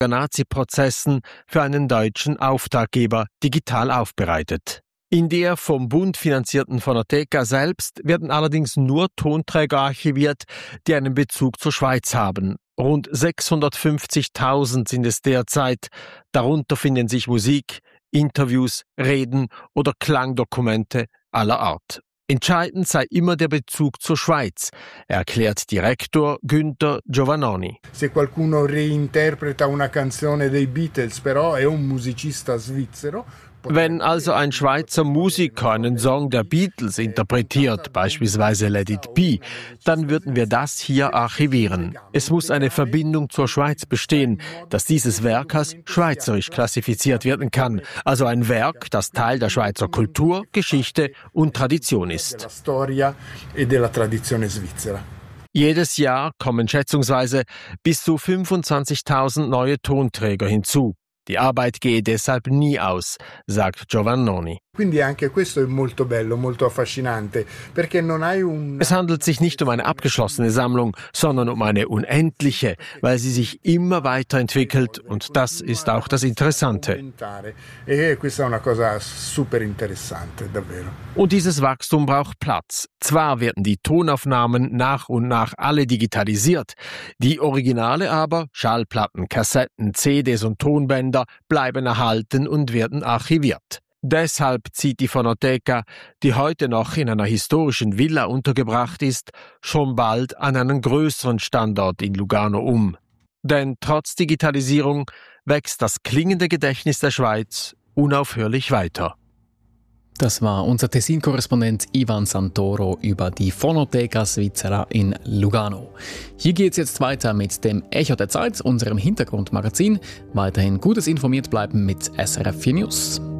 Nazi-Prozessen für einen deutschen Auftraggeber digital aufbereitet. In der vom Bund finanzierten Fonoteca selbst werden allerdings nur Tonträger archiviert, die einen Bezug zur Schweiz haben. Rund 650.000 sind es derzeit. Darunter finden sich Musik, Interviews, Reden oder Klangdokumente aller Art. Entscheidend sei immer der Bezug zur Schweiz, erklärt Direktor Günther Giovannoni. Se qualcuno reinterpreta una canzone dei Beatles, però è un musicista svizzero. Wenn also ein Schweizer Musiker einen Song der Beatles interpretiert, beispielsweise Let It Be, dann würden wir das hier archivieren. Es muss eine Verbindung zur Schweiz bestehen, dass dieses Werk als schweizerisch klassifiziert werden kann. Also ein Werk, das Teil der Schweizer Kultur, Geschichte und Tradition ist. Jedes Jahr kommen schätzungsweise bis zu 25.000 neue Tonträger hinzu. Die Arbeit gehe deshalb nie aus, sagt Giovannoni. Es handelt sich nicht um eine abgeschlossene Sammlung, sondern um eine unendliche, weil sie sich immer weiterentwickelt und das ist auch das Interessante. Und dieses Wachstum braucht Platz. Zwar werden die Tonaufnahmen nach und nach alle digitalisiert, die Originale aber, Schallplatten, Kassetten, CDs und Tonbänder, bleiben erhalten und werden archiviert. Deshalb zieht die Fonoteca, die heute noch in einer historischen Villa untergebracht ist, schon bald an einen größeren Standort in Lugano um. Denn trotz Digitalisierung wächst das klingende Gedächtnis der Schweiz unaufhörlich weiter. Das war unser Tessin-Korrespondent Ivan Santoro über die Fonoteca Svizzera in Lugano. Hier geht es jetzt weiter mit dem Echo der Zeit, unserem Hintergrundmagazin. Weiterhin gutes informiert bleiben mit SRF 4 News.